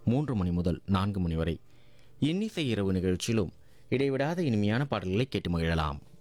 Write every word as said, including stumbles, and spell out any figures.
மூன்று மணி முதல் நான்கு மணி வரை இன்னிசை இரவு நிகழ்ச்சியிலும் இடைவிடாத இனிமையான பாடல்களை கேட்டு மகிழலாம்.